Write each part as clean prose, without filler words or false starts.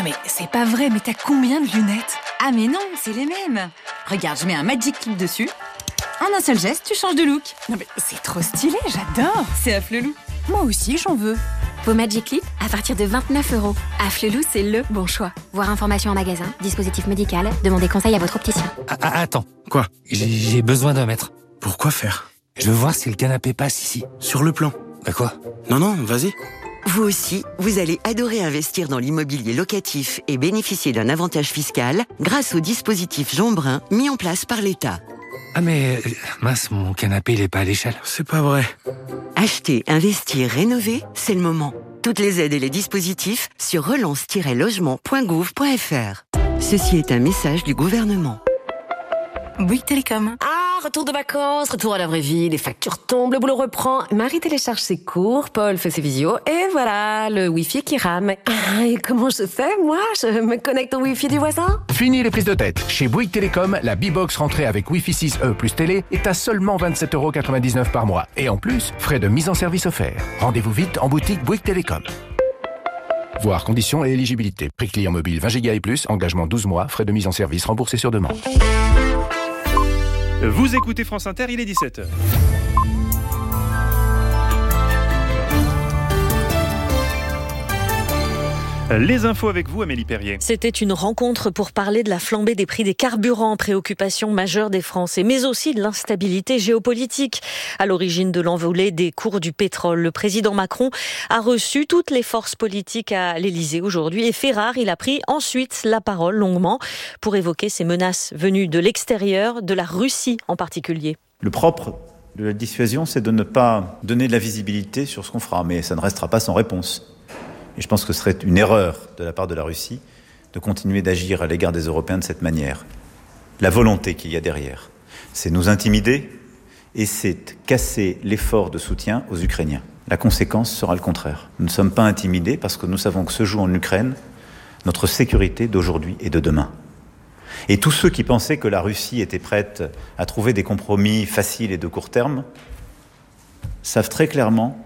Non mais c'est pas vrai, mais t'as combien de lunettes? Ah mais non, c'est les mêmes. Regarde, je mets un Magic Clip dessus. En un seul geste, tu changes de look. Non mais c'est trop stylé, j'adore. C'est Afflelou. Moi aussi, j'en veux. Vos Magic Clip à partir de 29€. Afflelou, c'est le bon choix. Voir information en magasin, dispositif médical, demandez conseil à votre opticien. Attends. Quoi? J'ai besoin d'un mètre. Pourquoi faire? Je veux voir si le canapé passe ici. Sur le plan. Bah quoi? Non, vas-y. Vous aussi, vous allez adorer investir dans l'immobilier locatif et bénéficier d'un avantage fiscal grâce au dispositif Jean Brun mis en place par l'État. Ah mais, mince, mon canapé il est pas à l'échelle. C'est pas vrai. Acheter, investir, rénover, c'est le moment. Toutes les aides et les dispositifs sur relance-logement.gouv.fr. Ceci est un message du gouvernement. Bouygues Télécom. Retour de vacances, retour à la vraie vie, les factures tombent, le boulot reprend. Marie télécharge ses cours, Paul fait ses visios, et voilà, le Wi-Fi qui rame. Et comment je fais, moi? Je me connecte au Wi-Fi du voisin? Fini les prises de tête. Chez Bouygues Télécom, la B-Box rentrée avec Wi-Fi 6E plus télé est à seulement 27,99€ par mois. Et en plus, frais de mise en service offerts. Rendez-vous vite en boutique Bouygues Télécom. Voir conditions et éligibilité. Prix client mobile 20 Go et plus, engagement 12 mois, frais de mise en service remboursés sur demande. Vous écoutez France Inter, il est 17h. Les infos avec vous, Amélie Perrier. C'était une rencontre pour parler de la flambée des prix des carburants, préoccupation majeure des Français, mais aussi de l'instabilité géopolitique. À l'origine de l'envolée des cours du pétrole, le président Macron a reçu toutes les forces politiques à l'Élysée aujourd'hui et fait rare, il a pris ensuite la parole longuement pour évoquer ces menaces venues de l'extérieur, de la Russie en particulier. Le propre de la dissuasion, c'est de ne pas donner de la visibilité sur ce qu'on fera, mais ça ne restera pas sans réponse. Et je pense que ce serait une erreur de la part de la Russie de continuer d'agir à l'égard des Européens de cette manière. La volonté qu'il y a derrière, c'est nous intimider et c'est casser l'effort de soutien aux Ukrainiens. La conséquence sera le contraire. Nous ne sommes pas intimidés parce que nous savons que se joue en Ukraine notre sécurité d'aujourd'hui et de demain. Et tous ceux qui pensaient que la Russie était prête à trouver des compromis faciles et de court terme savent très clairement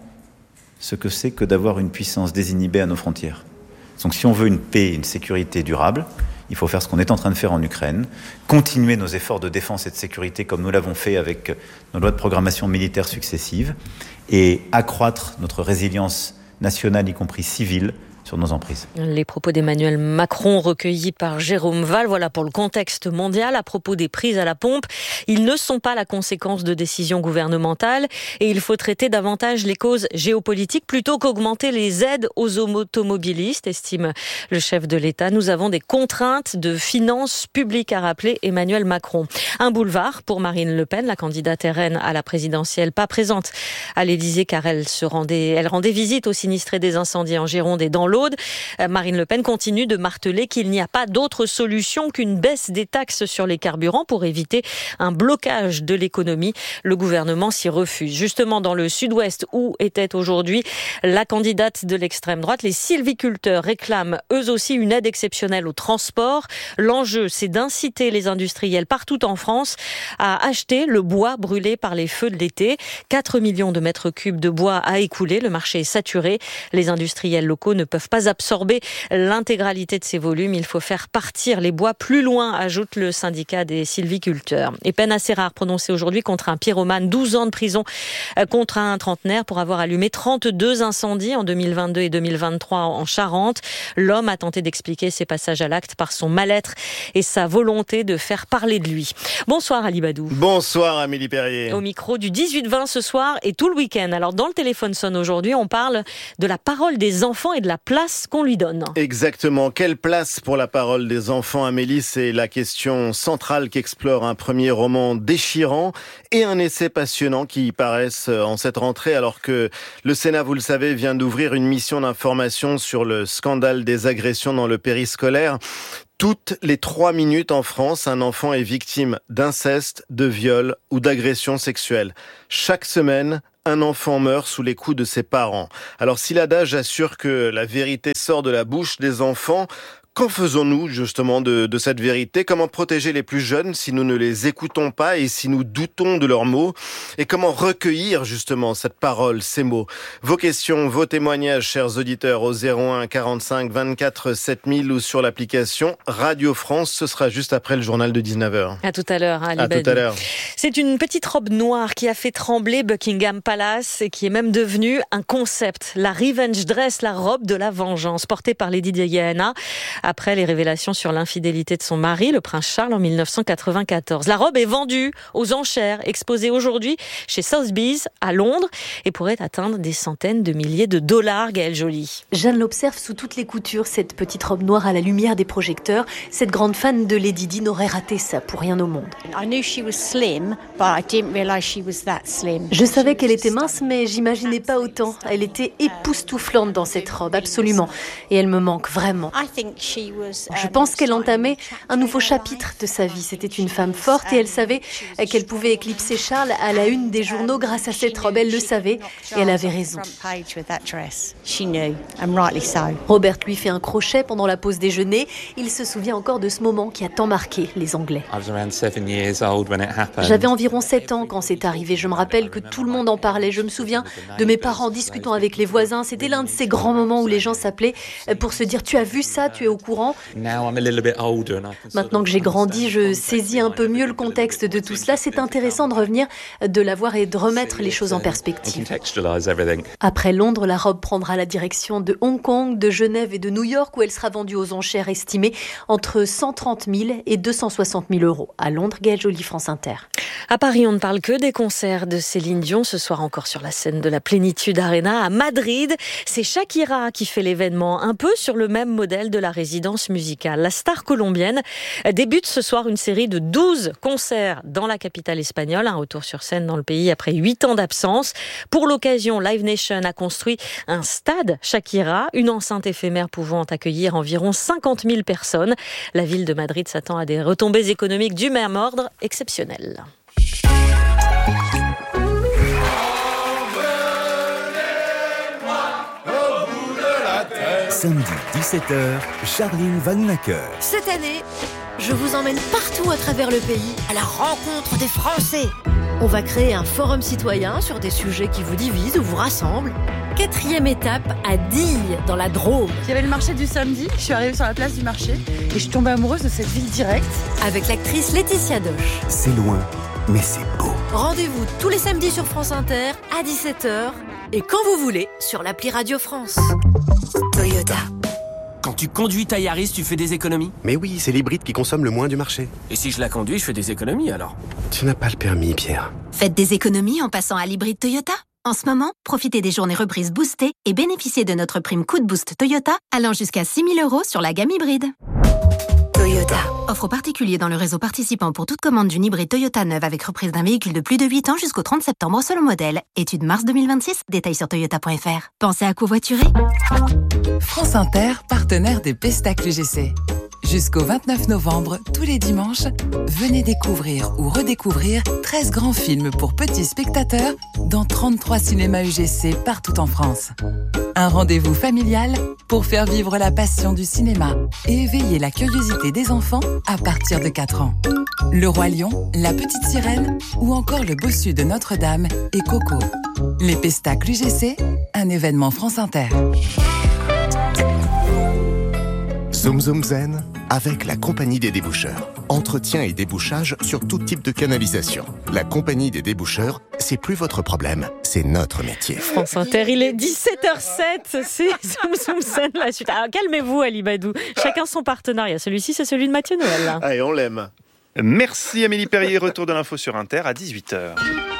ce que c'est que d'avoir une puissance désinhibée à nos frontières. Donc si on veut une paix et une sécurité durable, il faut faire ce qu'on est en train de faire en Ukraine, continuer nos efforts de défense et de sécurité comme nous l'avons fait avec nos lois de programmation militaire successives et accroître notre résilience nationale, y compris civile, sur nos emprises. Les propos d'Emmanuel Macron recueillis par Jérôme Val, voilà pour le contexte mondial. À propos des prises à la pompe, ils ne sont pas la conséquence de décisions gouvernementales et il faut traiter davantage les causes géopolitiques plutôt qu'augmenter les aides aux automobilistes, estime le chef de l'État. Nous avons des contraintes de finances publiques, a rappelé Emmanuel Macron. Un boulevard pour Marine Le Pen, la candidate RN à la présidentielle, pas présente à l'Élysée car elle rendait visite aux sinistrés des incendies en Gironde et dans l'Aude. Marine Le Pen continue de marteler qu'il n'y a pas d'autre solution qu'une baisse des taxes sur les carburants pour éviter un blocage de l'économie. Le gouvernement s'y refuse. Justement, dans le sud-ouest où était aujourd'hui la candidate de l'extrême droite, les sylviculteurs réclament eux aussi une aide exceptionnelle au transport. L'enjeu, c'est d'inciter les industriels partout en France à acheter le bois brûlé par les feux de l'été. 4 millions de mètres cubes de bois à écouler. Le marché est saturé. Les industriels locaux ne peuvent pas absorber l'intégralité de ces volumes. Il faut faire partir les bois plus loin, ajoute le syndicat des sylviculteurs. Et peine assez rare prononcée aujourd'hui contre un pyromane. 12 ans de prison contre un trentenaire pour avoir allumé 32 incendies en 2022 et 2023 en Charente. L'homme a tenté d'expliquer ses passages à l'acte par son mal-être et sa volonté de faire parler de lui. Bonsoir Ali Badou. Bonsoir Amélie Perrier. Au micro du 18-20 ce soir et tout le week-end. Alors dans le téléphone sonne aujourd'hui, on parle de la parole des enfants et de la place qu'on lui donne. Exactement. Quelle place pour la parole des enfants, Amélie? C'est la question centrale qu'explore un premier roman déchirant et un essai passionnant qui paraissent en cette rentrée alors que le Sénat, vous le savez, vient d'ouvrir une mission d'information sur le scandale des agressions dans le périscolaire. Toutes les 3 minutes en France, un enfant est victime d'inceste, de viol ou d'agression sexuelle. Chaque semaine, un enfant meurt sous les coups de ses parents. Alors si l'adage assure que la vérité sort de la bouche des enfants, Qu'en faisons-nous justement de cette vérité? Comment protéger les plus jeunes si nous ne les écoutons pas et si nous doutons de leurs mots? Et comment recueillir justement cette parole, ces mots? Vos questions, vos témoignages, chers auditeurs, au 01 45 24 7000 ou sur l'application Radio France. Ce sera juste après le journal de 19h. À tout à l'heure, Ali Badou. Tout à l'heure. C'est une petite robe noire qui a fait trembler Buckingham Palace et qui est même devenue un concept. La revenge dress, la robe de la vengeance, portée par Lady Diana après les révélations sur l'infidélité de son mari, le prince Charles, en 1994. La robe est vendue aux enchères, exposée aujourd'hui chez Sotheby's à Londres et pourrait atteindre des centaines de milliers de dollars, Gaëlle Joly. Jeanne l'observe sous toutes les coutures, cette petite robe noire à la lumière des projecteurs. Cette grande fan de Lady Di n'aurait raté ça pour rien au monde. Je savais qu'elle était mince, mais j'imaginais pas autant. Elle était époustouflante dans cette robe, absolument. Et elle me manque vraiment. Je pense qu'elle entamait un nouveau chapitre de sa vie. C'était une femme forte et elle savait qu'elle pouvait éclipser Charles à la une des journaux grâce à cette robe. Elle le savait et elle avait raison. Robert lui fait un crochet pendant la pause déjeuner. Il se souvient encore de ce moment qui a tant marqué les Anglais. J'avais environ 7 ans quand c'est arrivé. Je me rappelle que tout le monde en parlait. Je me souviens de mes parents discutant avec les voisins. C'était l'un de ces grands moments où les gens s'appelaient pour se dire « Tu as vu ça ? Tu es au courant ?» Maintenant que j'ai grandi, je saisis un peu mieux le contexte de tout cela. C'est intéressant de revenir, de la voir et de remettre les choses en perspective. Après Londres, la robe prendra la direction de Hong Kong, de Genève et de New York où elle sera vendue aux enchères estimées entre 130 000 et 260 000 euros. À Londres, Gaëlle Joly, France Inter. À Paris, on ne parle que des concerts de Céline Dion. Ce soir encore sur la scène de la Plénitude Arena à Madrid. C'est Shakira qui fait l'événement, un peu sur le même modèle de la résidence musicale. La star colombienne débute ce soir une série de 12 concerts dans la capitale espagnole. Un retour sur scène dans le pays après 8 ans d'absence. Pour l'occasion, Live Nation a construit un stade Shakira, une enceinte éphémère pouvant accueillir environ 50 000 personnes. La ville de Madrid s'attend à des retombées économiques du même ordre exceptionnelles. Samedi 17h, Charline Vanhoenacker. Cette année, je vous emmène partout à travers le pays à la rencontre des Français. On va créer un forum citoyen sur des sujets qui vous divisent ou vous rassemblent. 4e étape à Dille, dans la Drôme. Il y avait le marché du samedi, je suis arrivée sur la place du marché et je suis tombée amoureuse de cette ville directe. Avec l'actrice Laetitia Doche. C'est loin, mais c'est beau. Rendez-vous tous les samedis sur France Inter à 17h et quand vous voulez sur l'appli Radio France. Toyota. Quand tu conduis ta Yaris, tu fais des économies? Mais oui, c'est l'hybride qui consomme le moins du marché. Et si je la conduis, je fais des économies alors? Tu n'as pas le permis, Pierre. Faites des économies en passant à l'hybride Toyota. En ce moment, profitez des journées reprises boostées et bénéficiez de notre prime Coup de Boost Toyota allant jusqu'à 6 000 € sur la gamme hybride. Toyota. Offre aux particuliers dans le réseau participant pour toute commande d'une hybride Toyota neuve avec reprise d'un véhicule de plus de 8 ans jusqu'au 30 septembre selon modèle. Étude mars 2026, détails sur toyota.fr. Pensez à covoiturer. France Inter, partenaire des Pestacles UGC. Jusqu'au 29 novembre, tous les dimanches, venez découvrir ou redécouvrir 13 grands films pour petits spectateurs dans 33 cinémas UGC partout en France. Un rendez-vous familial pour faire vivre la passion du cinéma et éveiller la curiosité des enfants à partir de 4 ans. Le Roi Lion, La Petite Sirène ou encore Le Bossu de Notre-Dame et Coco. Les Pestacles UGC, un événement France Inter. Zoom Zoom Zen avec la Compagnie des Déboucheurs. Entretien et débouchage sur tout type de canalisation. La Compagnie des Déboucheurs, c'est plus votre problème, c'est notre métier. France Inter, il est 17h07, c'est Zoom Zoom Zen la suite. Alors calmez-vous Ali Badou, chacun son partenariat. Celui-ci, c'est celui de Mathieu Noël. Allez, on l'aime. Merci Amélie Perrier, retour de l'info sur Inter à 18h.